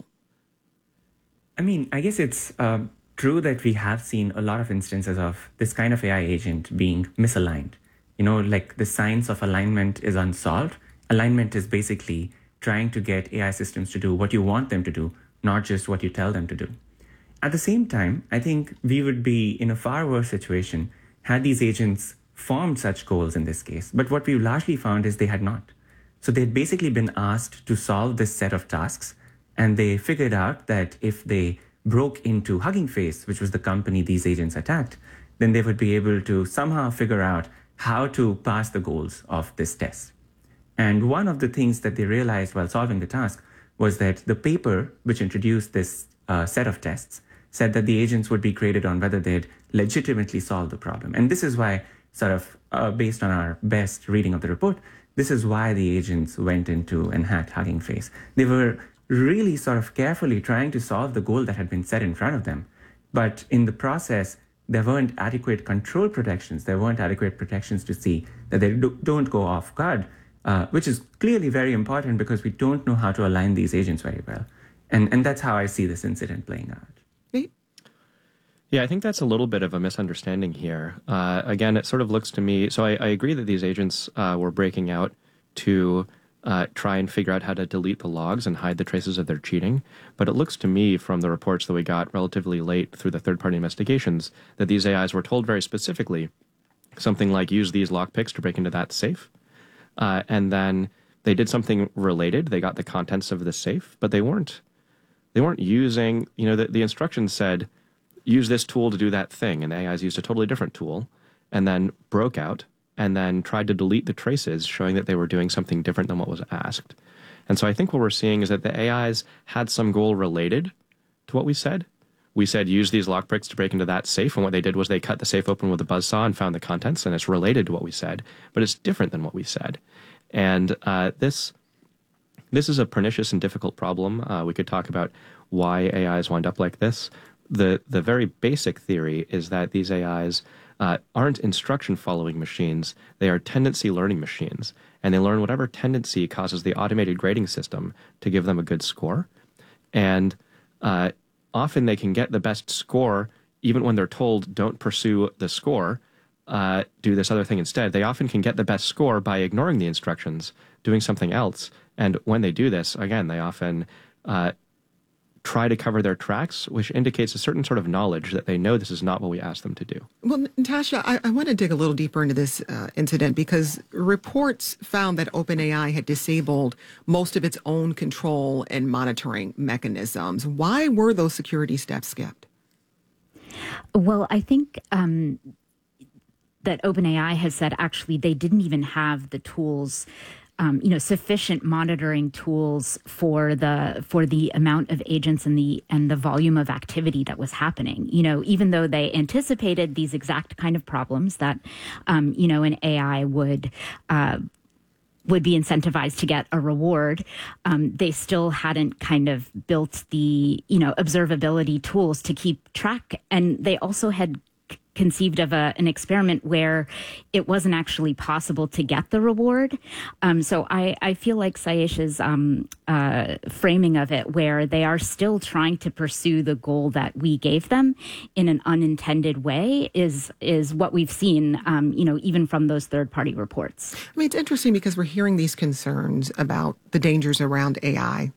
V: I mean, I guess it's uh, true that we have seen a lot of instances of this kind of A I agent being misaligned. You know, like the science of alignment is unsolved. Alignment is basically trying to get A I systems to do what you want them to do, not just what you tell them to do. At the same time, I think we would be in a far worse situation had these agents formed such goals in this case. But what we've largely found is they had not. So they'd basically been asked to solve this set of tasks, and they figured out that if they broke into Hugging Face, which was the company these agents attacked, then they would be able to somehow figure out how to pass the goals of this test. And one of the things that they realized while solving the task was that the paper which introduced this uh, set of tests said that the agents would be graded on whether they'd legitimately solved the problem. And this is why, sort of uh, based on our best reading of the report, this is why the agents went into and hacked Hugging Face. They were really sort of carefully trying to solve the goal that had been set in front of them. But in the process, there weren't adequate control protections. There weren't adequate protections to see that they do, don't go off guard, uh, which is clearly very important because we don't know how to align these agents very well. And, and that's how I see this incident playing out.
T: Yeah, I think that's a little bit of a misunderstanding here. Uh, again, it sort of looks to me, so I, I agree that these agents uh, were breaking out to uh, try and figure out how to delete the logs and hide the traces of their cheating. But it looks to me from the reports that we got relatively late through the third-party investigations that these A Is were told very specifically something like use these lockpicks to break into that safe. Uh, and then they did something related. They got the contents of the safe, but they weren't, they weren't using, you know, the, the instructions said, use this tool to do that thing, and the A Is used a totally different tool, and then broke out, and then tried to delete the traces, showing that they were doing something different than what was asked. And so I think what we're seeing is that the A Is had some goal related to what we said. We said, use these lockpicks to break into that safe, and what they did was they cut the safe open with a buzzsaw and found the contents, and it's related to what we said, but it's different than what we said. And uh, this, this is a pernicious and difficult problem. Uh, we could talk about why A Is wind up like this. The, the very basic theory is that these A Is uh, aren't instruction-following machines. They are tendency-learning machines, and they learn whatever tendency causes the automated grading system to give them a good score. And uh, often they can get the best score even when they're told, don't pursue the score, uh, do this other thing instead. They often can get the best score by ignoring the instructions, doing something else. And when they do this, again, they often uh, try to cover their tracks, which indicates a certain sort of knowledge that they know this is not what we asked them to do.
S: Well, Natasha, I, I want to dig a little deeper into this uh, incident because reports found that OpenAI had disabled most of its own control and monitoring mechanisms. Why were those security steps skipped?
U: Well, I think um, that OpenAI has said actually they didn't even have the tools Um, you know, sufficient monitoring tools for the for the amount of agents and the and the volume of activity that was happening. You know, even though they anticipated these exact kind of problems that, um, you know, an A I would uh, would be incentivized to get a reward, um, they still hadn't kind of built the, you know, observability tools to keep track, and they also had conceived of a, an experiment where it wasn't actually possible to get the reward. Um, so I, I feel like Sayesh's um, uh, framing of it, where they are still trying to pursue the goal that we gave them in an unintended way, is is what we've seen, um, you know, even from those third-party reports.
S: I mean, it's interesting because we're hearing these concerns about the dangers around A I.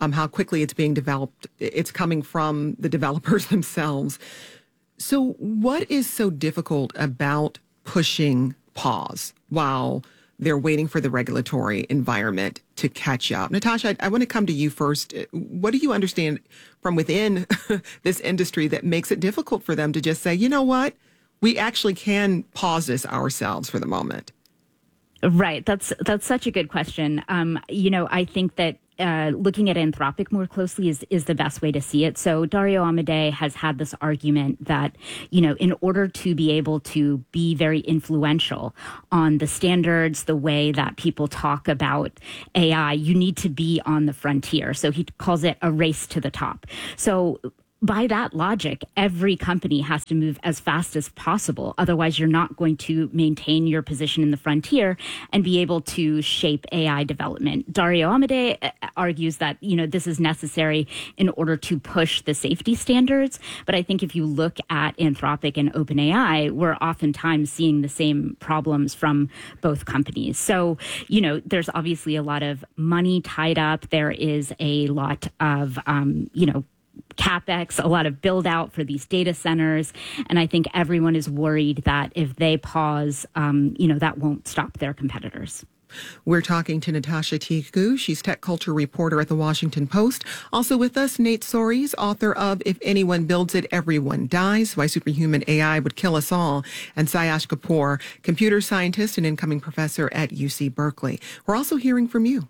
S: um, how quickly it's being developed. It's coming from the developers themselves. So what is so difficult about pushing pause while they're waiting for the regulatory environment to catch up? Natasha, I, I want to come to you first. What do you understand from within this industry that makes it difficult for them to just say, you know what, we actually can pause this ourselves for the moment?
U: Right. That's that's such a good question. Um, you know, I think that uh, looking at Anthropic more closely is, is the best way to see it. So Dario Amodei has had this argument that, you know, in order to be able to be very influential on the standards, the way that people talk about A I, you need to be on the frontier. So he calls it a race to the top. So by that logic, every company has to move as fast as possible. Otherwise, you're not going to maintain your position in the frontier and be able to shape A I development. Dario Amodei argues that, you know, this is necessary in order to push the safety standards. But I think if you look at Anthropic and OpenAI, we're oftentimes seeing the same problems from both companies. So, you know, there's obviously a lot of money tied up. There is a lot of, um, you know, CapEx, a lot of build out for these data centers. And I think everyone is worried that if they pause, um, you know, that won't stop their competitors.
S: We're talking to Natasha Tiku. She's tech culture reporter at The Washington Post. Also with us, Nate Soares, author of If Anyone Builds It, Everyone Dies, Why Superhuman A I Would Kill Us All, and Sayash Kapoor, computer scientist and incoming professor at U C Berkeley. We're also hearing from you.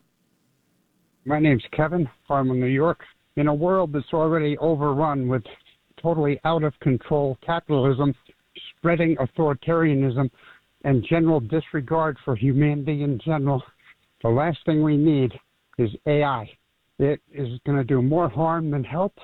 A: My name's Kevin from New York. In a world that's already overrun with totally out of control capitalism, spreading authoritarianism, and general disregard for humanity in general, the last thing we need is A I. It is going to do more harm than help,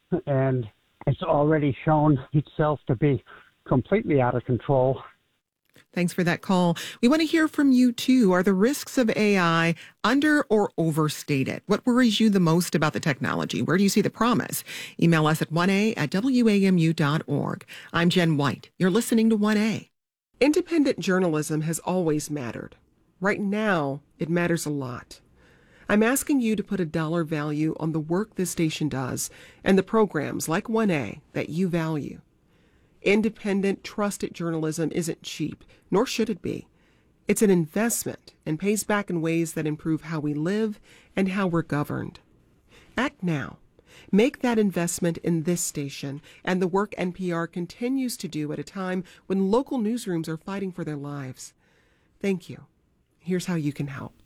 A: and it's already shown itself to be completely out of control.
S: Thanks for that call. We want to hear from you, too. Are the risks of A I under or overstated? What worries you the most about the technology? Where do you see the promise? Email us at one a at w a m u dot org. I'm Jen White. You're listening to one A. Independent journalism has always mattered. Right now, it matters a lot. I'm asking you to put a dollar value on the work this station does and the programs like one A that you value. Independent, trusted journalism isn't cheap, nor should it be. It's an investment and pays back in ways that improve how we live and how we're governed. Act now. Make that investment in this station and the work N P R continues to do at a time when local newsrooms are fighting for their lives. Thank you. Here's how you can help.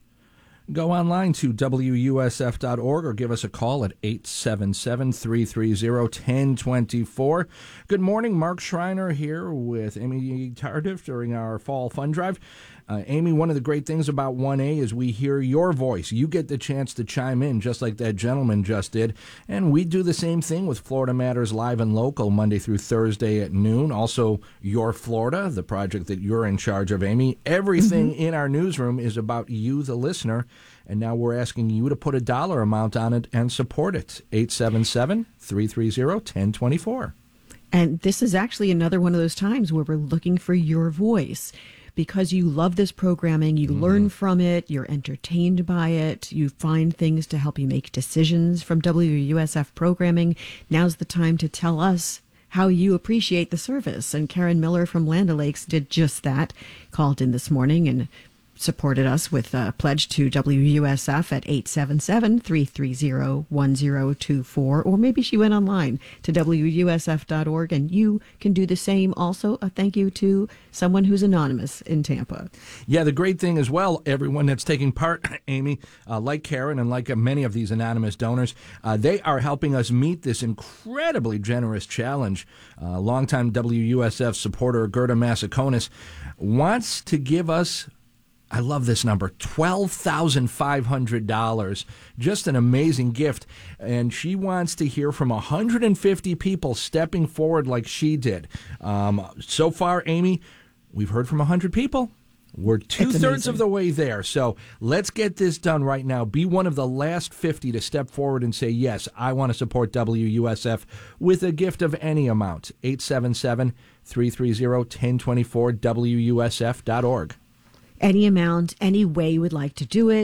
B: Go online to w u s f dot org or give us a call at eight seven seven, three three zero, one zero two four. Good morning, Mark Schreiner here with Amy Tardif during our Fall Fund Drive. Uh, Amy, one of the great things about one A is we hear your voice. You get the chance to chime in just like that gentleman just did. And we do the same thing with Florida Matters Live and Local, Monday through Thursday at noon. Also, Your Florida, the project that you're in charge of, Amy. Everything mm-hmm. in our newsroom is about you, the listener. And now we're asking you to put a dollar amount on it and support it. eight seven seven, three three zero, one zero two four.
C: And this is actually another one of those times where we're looking for your voice. Because you love this programming, you mm-hmm. learn from it, you're entertained by it, you find things to help you make decisions from W U S F programming. Now's the time to tell us how you appreciate the service. And Karen Miller from Land O'Lakes did just that, called in this morning and supported us with a pledge to W U S F at eight seven seven, three three zero, one zero two four, or maybe she went online to w u s f dot org, and you can do the same. Also, a thank you to someone who's anonymous in Tampa.
B: Yeah, the great thing as well, everyone that's taking part, Amy, uh, like Karen and like uh, many of these anonymous donors, uh, they are helping us meet this incredibly generous challenge. Uh, longtime W U S F supporter Gerda Massaconis wants to give us, I love this number, twelve thousand five hundred dollars. Just an amazing gift. And she wants to hear from one hundred fifty people stepping forward like she did. Um, so far, Amy, we've heard from one hundred people. We're two-thirds of the way there. So let's get this done right now. Be one of the last fifty to step forward and say, yes, I want to support W U S F with a gift of any amount. eight seven seven, three three zero, one zero two four, w u s f dot org.
C: Any amount, any way you would like to do it.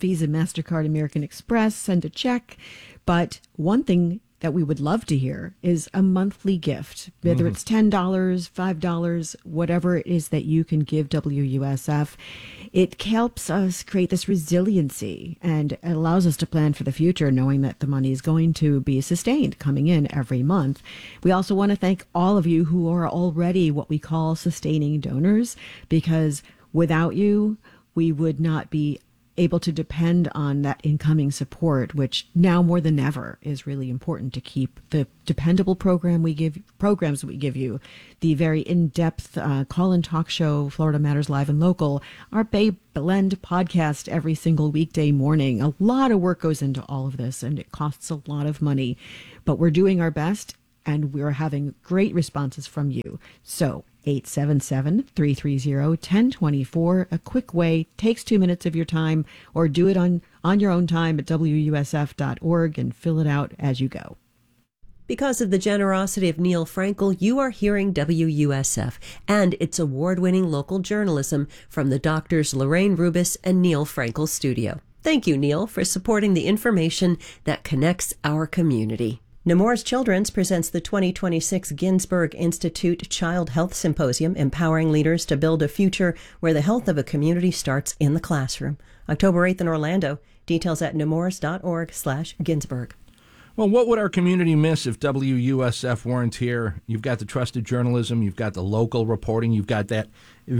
C: Visa, MasterCard, American Express, send a check. But one thing that we would love to hear is a monthly gift, whether mm-hmm. it's ten dollars, five dollars, whatever it is that you can give W U S F. It helps us create this resiliency and it allows us to plan for the future, knowing that the money is going to be sustained coming in every month. We also want to thank all of you who are already what we call sustaining donors, because without you, we would not be able to depend on that incoming support, which now more than ever is really important to keep the dependable program we give programs we give you, the very in-depth uh, call-in talk show, Florida Matters Live and Local, our Bay Blend podcast every single weekday morning. A lot of work goes into all of this, and it costs a lot of money, but we're doing our best, and we're having great responses from you. So eight seven seven, three three zero, one zero two four, a quick way, takes two minutes of your time, or do it on, on your own time at W U S F dot org and fill it out as you go.
H: Because of the generosity of Neil Frankel, you are hearing W U S F and its award-winning local journalism from the doctors Lorraine Rubis and Neil Frankel studio. Thank you, Neil, for supporting the information that connects our community. Nemours Children's presents the twenty twenty-six Ginsberg Institute Child Health Symposium, empowering leaders to build a future where the health of a community starts in the classroom. October eighth in Orlando. Details at nemours dot org slash Ginsberg.
B: Well, what would our community miss if W U S F weren't here? You've got the trusted journalism, you've got the local reporting, you've got that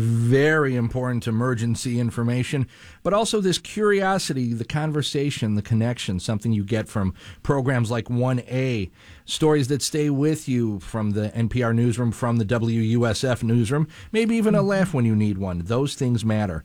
B: very important emergency information, but also this curiosity, the conversation, the connection, something you get from programs like one A, stories that stay with you from the N P R newsroom, from the W U S F newsroom, maybe even a laugh when you need one. Those things matter.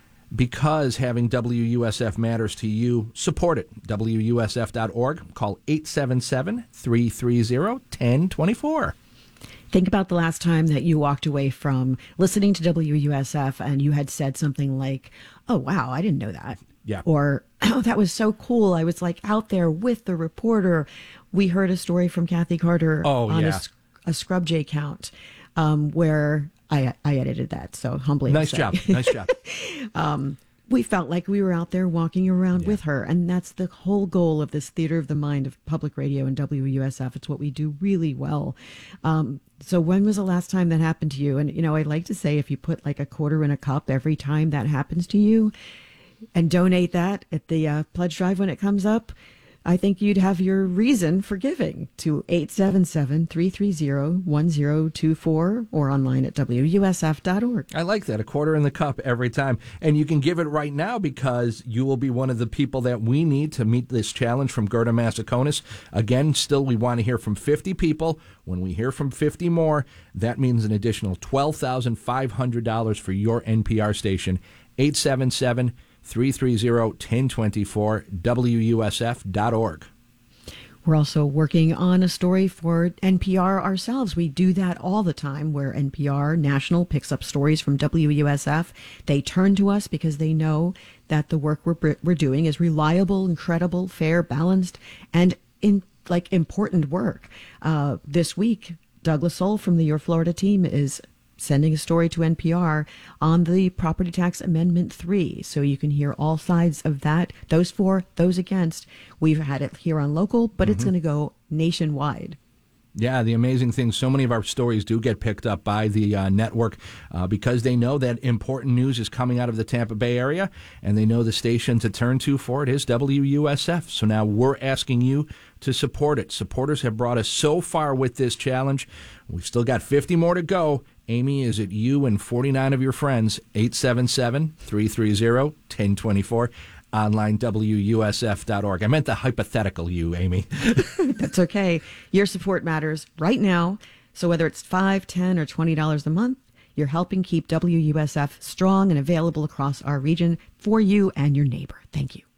B: Because having W U S F matters to you, support it. W U S F dot org. Call eight seven seven, three three zero, one zero two four.
C: Think about the last time that you walked away from listening to W U S F and you had said something like, oh, wow, I didn't know that.
B: Yeah.
C: Or, oh, that was so cool. I was like out there with the reporter. We heard a story from Kathy Carter
B: oh,
C: on
B: yeah.
C: a, a Scrub J count um, where I, I edited that. So humbly.
B: Nice job. Nice job.
C: um, we felt like we were out there walking around yeah. with her. And that's the whole goal of this theater of the mind of public radio and W U S F. It's what we do really well. Um, so when was the last time that happened to you? And, you know, I like to say if you put like a quarter in a cup every time that happens to you and donate that at the uh, pledge drive when it comes up, I think you'd have your reason for giving to eight seven seven, three three zero, one zero two four or online at W U S F dot org.
B: I like that, a quarter in the cup every time. And you can give it right now because you will be one of the people that we need to meet this challenge from Gerda Massaconis. Again, still, we want to hear from fifty people. When we hear from fifty more, that means an additional twelve thousand five hundred dollars for your N P R station. eight seven seven, three three zero, one zero two four, W U S F dot org.
C: We're also working on a story for N P R ourselves. We do that all the time where N P R National picks up stories from W U S F. They turn to us because they know that the work we're, we're doing is reliable, incredible, fair, balanced, and in like important work. Uh, this week, Douglas Soul from the Your Florida team is sending a story to N P R on the Property Tax Amendment three. So you can hear all sides of that, those for, those against. We've had it here on local, but mm-hmm. it's going to go nationwide.
B: Yeah, the amazing thing, so many of our stories do get picked up by the uh, network uh, because they know that important news is coming out of the Tampa Bay area, and they know the station to turn to for it is W U S F. So now we're asking you to support it. Supporters have brought us so far with this challenge. We've still got fifty more to go. Amy, is it you and forty-nine of your friends? eight seven seven, three three zero, one zero two four. Online, W U S F dot org. I meant the hypothetical you, Amy.
C: That's okay. Your support matters right now. So whether it's five, ten, or twenty dollars a month, you're helping keep W U S F strong and available across our region for you and your neighbor. Thank you.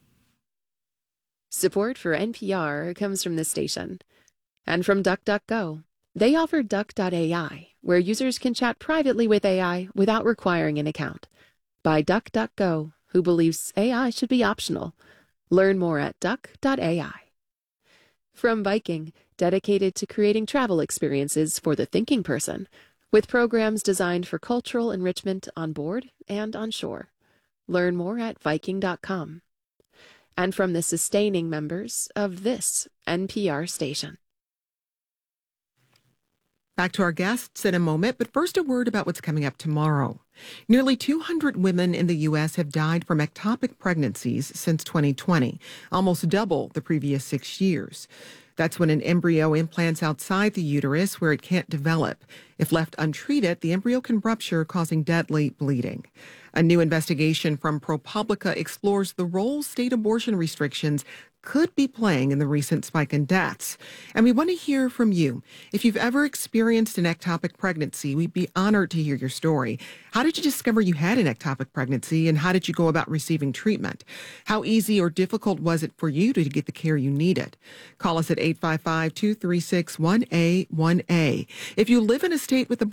W: Support for N P R comes from this station and from DuckDuckGo. They offer Duck dot A I, where users can chat privately with A I without requiring an account. By DuckDuckGo, who believes A I should be optional. Learn more at Duck dot A I. From Viking, dedicated to creating travel experiences for the thinking person, with programs designed for cultural enrichment on board and on shore. Learn more at Viking dot com.
I: and from the sustaining members of this N P R station.
S: Back to our guests in a moment, but first a word about what's coming up tomorrow. Nearly two hundred women in the U S have died from ectopic pregnancies since twenty twenty, almost double the previous six years. That's when an embryo implants outside the uterus where it can't develop. If left untreated, the embryo can rupture, causing deadly bleeding. A new investigation from ProPublica explores the role state abortion restrictions could be playing in the recent spike in deaths. And we want to hear from you. If you've ever experienced an ectopic pregnancy, we'd be honored to hear your story. How did you discover you had an ectopic pregnancy, and how did you go about receiving treatment? How easy or difficult was it for you to get the care you needed? Call us at eight five five, two three six, one A one A. If you live in a state with a